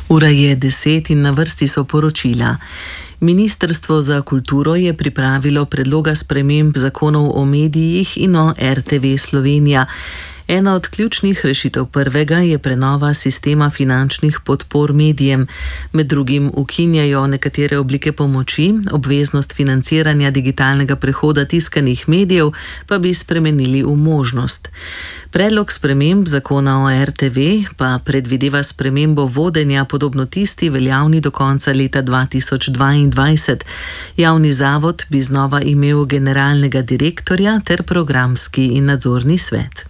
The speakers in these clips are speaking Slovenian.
Ura je 10 in na vrsti so poročila. Ministrstvo za kulturo je pripravilo predloga sprememb zakonov o medijih in o RTV Slovenija. Ena od ključnih rešitev prvega je prenova sistema finančnih podpor medijem. Med drugim ukinjajo nekatere oblike pomoči, obveznost financiranja digitalnega prehoda tiskanih medijev pa bi spremenili v možnost. Predlog sprememb zakona o RTV pa predvideva spremembo vodenja podobno tisti veljavni do konca leta 2022. Javni zavod bi znova imel generalnega direktorja ter programski in nadzorni svet.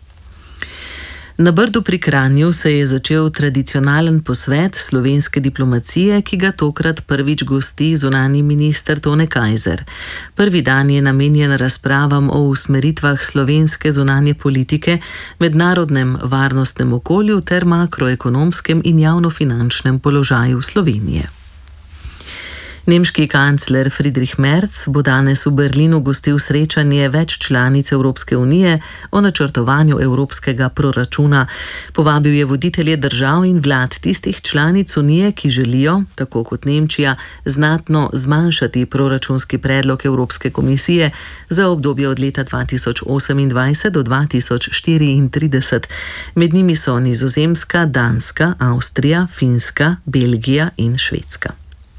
Na Brdu pri Kranju se je začel tradicionalen posvet slovenske diplomacije, ki ga tokrat prvič gosti zunanji minister Tone Kajzer. Prvi dan je namenjen razpravam o usmeritvah slovenske zunanje politike, mednarodnem varnostnem okolju ter makroekonomskem in javnofinančnem položaju Slovenije. Nemški kancler Friedrich Merz bo danes v Berlinu gostil srečanje več članic Evropske unije o načrtovanju evropskega proračuna. Povabil je voditelje držav in vlad tistih članic unije, ki želijo, tako kot Nemčija, znatno zmanjšati proračunski predlog Evropske komisije za obdobje od leta 2028 do 2034. Med njimi so Nizozemska, Danska, Avstrija, Finska, Belgija in Švedska.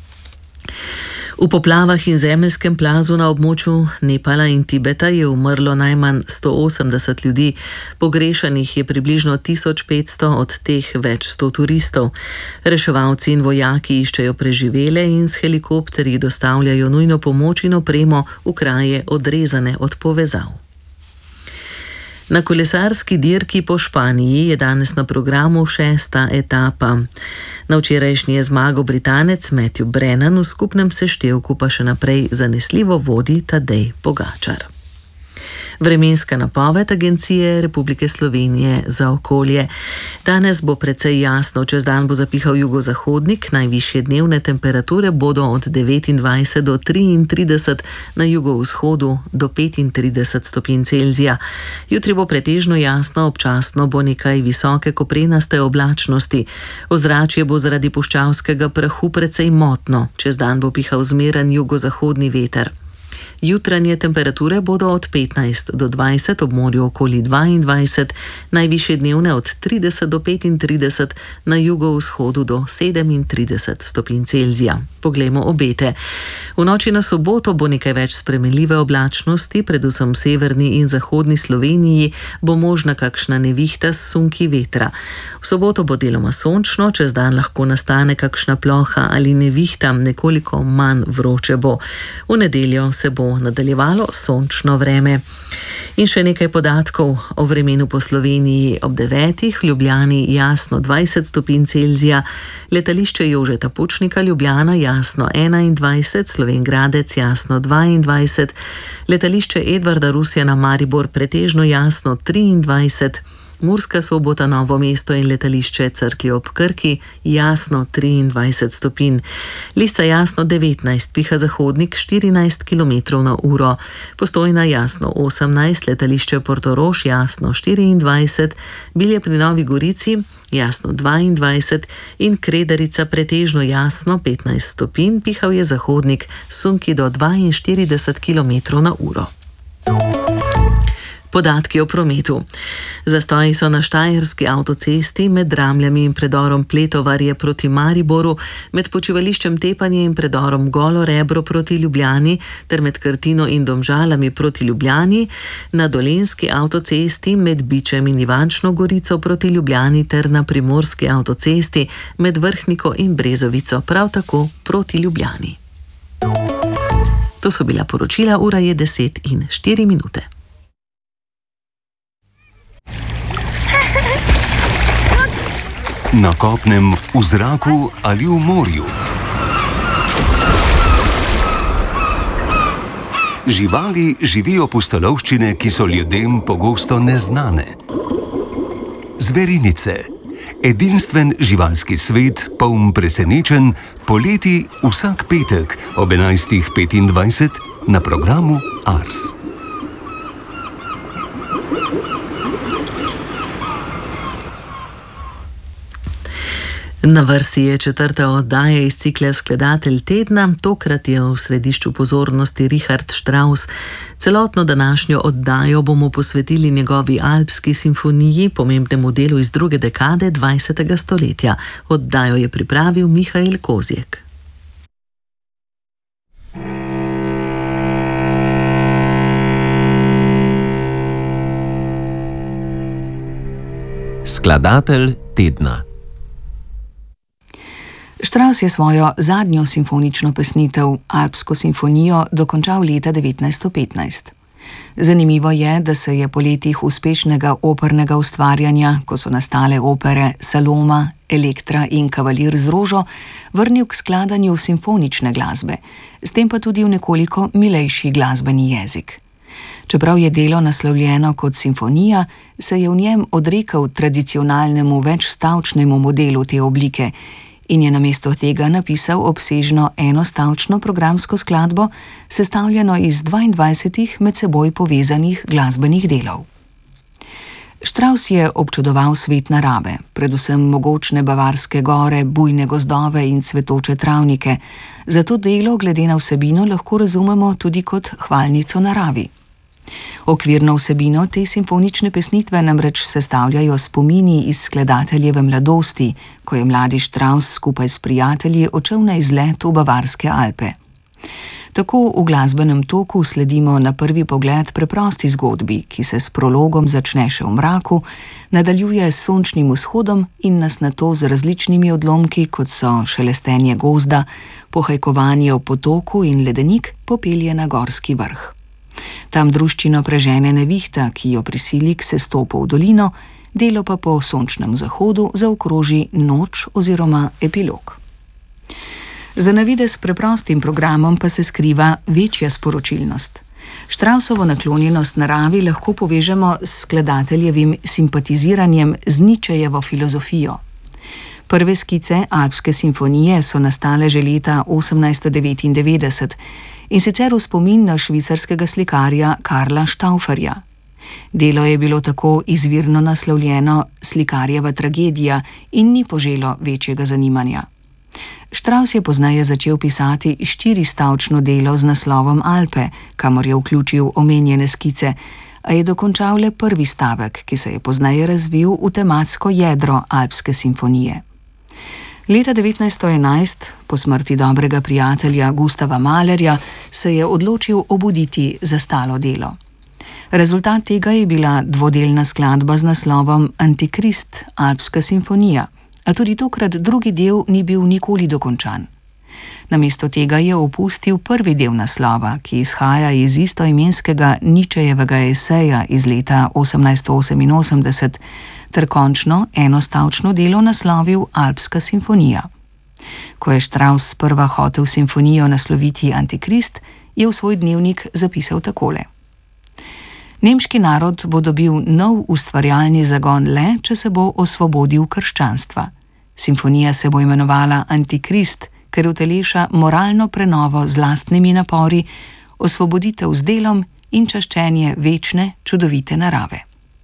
V poplavah in zemeljskem plazu na območju Nepala in Tibeta je umrlo najmanj 180 ljudi, pogrešanih je približno 1500, od teh več 100 turistov. Reševalci in vojaki iščejo preživele in s helikopterji dostavljajo nujno pomoč in opremo v kraje odrezane od povezav. Na kolesarski dirki po Španiji je danes na programu 6. etapa. Na včerajšnji je zmagal Britanec Matthew Brennan, v skupnem seštevku pa še naprej zanesljivo vodi Tadej Pogačar. Vremenska napoved Agencije Republike Slovenije za okolje. Danes bo precej jasno, čez dan bo zapihal jugozahodnik, najvišje dnevne temperature bodo od 29 do 33, na jugovzhodu do 35 stopinj Celzija. Jutri bo pretežno jasno, občasno bo nekaj visoke koprenaste oblačnosti. Ozračje bo zaradi puščavskega prahu precej motno, čez dan bo pihal zmeren jugozahodni veter. Jutranje temperature bodo od 15 do 20, ob morju okoli 22, najvišje dnevne od 30 do 35, na jugovzhodu do 37 stopinj Celzija. Poglejmo obete. V noči na soboto bo nekaj več spremenljive oblačnosti, predvsem v severni in zahodni Sloveniji bo možna kakšna nevihta s sunki vetra. V soboto bo deloma sončno, čez dan lahko nastane kakšna ploha ali nevihta, nekoliko manj vroče bo. V nedeljo se bo nadaljevalo sončno vreme. In še nekaj podatkov o vremenu po Sloveniji. Ob 9. v Ljubljani jasno 20 stopinj Celzija, letališče Jožeta Pučnika Ljubljana jasno 21, Slovenj Gradec jasno 22, letališče Edvarda Rusjana Maribor pretežno jasno 23, Murska Sobota Novo mesto in letališče Cerklje ob Krki jasno 23 stopinj. Lisca jasno 19, piha zahodnik 14 km/h, Postojna jasno 18, letališče Portorož jasno 24, Bilje pri Novi Gorici jasno 22 in Kredarica pretežno jasno 15 stopinj, pihal je zahodnik, sunki do 42 km/h. Podatki o prometu. Zastoji so na Štajerski avtocesti med Dramljami in predorom Pletovarje proti Mariboru, med počivališčem Tepanje in predorom Golo Rebro proti Ljubljani ter med Krtino in Domžalami proti Ljubljani, na Dolenjski avtocesti med Bičem in Ivančno Gorico proti Ljubljani ter na Primorski avtocesti med Vrhniko in Brezovico prav tako proti Ljubljani. To so bila poročila, ura je 10:04. Na kopnem, v zraku ali v morju. Živali živijo pustolovščine, ki so ljudem pogosto neznane. Zverinice. Edinstven živalski svet, poln presenečenj, poleti vsak petek ob 11:25 na programu Ars. Na vrsti je četrta oddaja iz cikla Skladatelj tedna, tokrat je v središču pozornosti Richard Strauss. Celotno današnjo oddajo bomo posvetili njegovi alpski simfoniji, pomembnemu delu iz druge dekade 20. stoletja. Oddajo je pripravil Mihael Kozjek. Skladatelj tedna. Strauss je svojo zadnjo simfonično pesnitev, Alpsko simfonijo, dokončal leta 1915. Zanimivo je, da se je po letih uspešnega opernega ustvarjanja, ko so nastale opere Saloma, Elektra in Kavalir z rožo, vrnil k skladanju simfonične glasbe, s tem pa tudi v nekoliko milejši glasbeni jezik. Čeprav je delo naslovljeno kot simfonija, se je v njem odrekel tradicionalnemu večstavčnemu modelu te oblike in je namesto tega napisal obsežno enostavčno programsko skladbo, sestavljeno iz 22 med seboj povezanih glasbenih delov. Strauss je občudoval svet narave, predvsem mogočne bavarske gore, bujne gozdove in cvetoče travnike, zato delo glede na vsebino lahko razumemo tudi kot hvalnico naravi. Okvirno vsebino te simfonične pesnitve namreč sestavljajo spomini iz skladateljeve mladosti, ko je mladi Strauss skupaj s prijatelji odšel na izlet v Bavarske Alpe. Tako v glasbenem toku sledimo na prvi pogled preprosti zgodbi, ki se s prologom začne še v mraku, nadaljuje s sončnim vzhodom in nas nato z različnimi odlomki, kot so šelestenje gozda, pohajkovanje v potoku in ledenik, popelje na gorski vrh. Tam druščino prežene nevihta, ki jo prisili k sestopu v dolino, delo pa po sončnem zahodu zaokroži noč oziroma epilog. Za navidez preprostim programom pa se skriva večja sporočilnost. Straussovo naklonjenost naravi lahko povežemo s skladateljevim simpatiziranjem z Nietzschejevo filozofijo. Prve skice Alpske simfonije so nastale že leta 1899, in sicer v spomin na švicarskega slikarja Karla Staufferja. Delo je bilo tako izvirno naslovljeno Slikarjeva tragedija in ni poželo večjega zanimanja. Strauss je pozneje začel pisati 4-stavčno delo z naslovom Alpe, kamor je vključil omenjene skice, a je dokončal le prvi stavek, ki se je pozneje razvil v tematsko jedro Alpske simfonije. Leta 1911, po smrti dobrega prijatelja Gustava Mahlerja, se je odločil obuditi za stalo delo. Rezultat tega je bila dvodelna skladba z naslovom Antikrist, Alpska simfonija, a tudi tokrat drugi del ni bil nikoli dokončan. Namesto tega je opustil prvi del naslova, ki izhaja iz istoimenskega Nietzschejevega eseja iz leta 1888, ter končno enostavčno delo naslovil Alpska simfonija. Ko je Strauss sprva hotel simfonijo nasloviti Antikrist, je v svoj dnevnik zapisal takole: Nemški narod bo dobil nov ustvarjalni zagon le, če se bo osvobodil krščanstva. Simfonija se bo imenovala Antikrist, ker uteleša moralno prenovo z lastnimi napori, osvoboditev z delom in čaščenje večne, čudovite narave.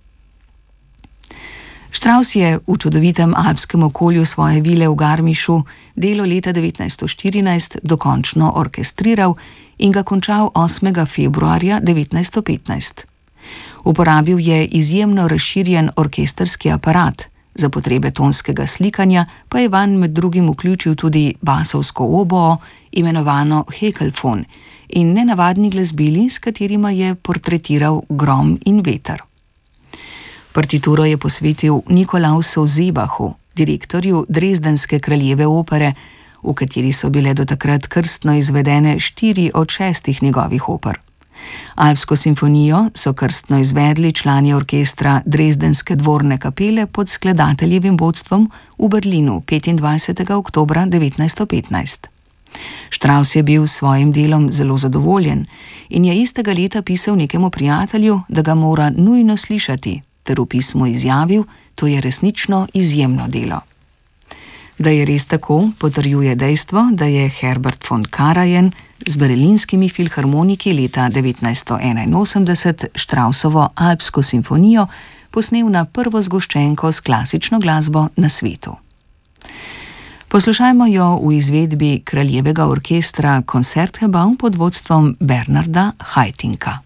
Strauss je v čudovitem alpskem okolju svoje vile v Garmišu delo leta 1914 dokončno orkestriral in ga končal 8. februarja 1915. Uporabil je izjemno razširjen orkestrski aparat, za potrebe tonskega slikanja pa je vanj med drugim vključil tudi basovsko oboo, imenovano hekelfon, in nenavadni glasbili, s katerima je portretiral grom in veter. Partituro je posvetil Nikolausu Zebachu, direktorju Dresdenske kraljeve opere, v kateri so bile do takrat krstno izvedene 4 od 6 njegovih oper. Alpsko simfonijo so krstno izvedli člani orkestra Dresdenske dvorne kapele pod skladateljevim vodstvom v Berlinu 25. oktobra 1915. Strauss je bil s svojim delom zelo zadovoljen in je istega leta pisal nekemu prijatelju, da ga mora nujno slišati, ter v pismu izjavil, to je resnično izjemno delo. Da je res tako, potrjuje dejstvo, da je Herbert von Karajan z berlinskimi filharmoniki leta 1981 Straussovo Alpsko simfonijo posnel na prvo zgoščenko s klasično glasbo na svetu. Poslušajmo jo v izvedbi Kraljevega orkestra Koncertgebouw pod vodstvom Bernarda Haitинka.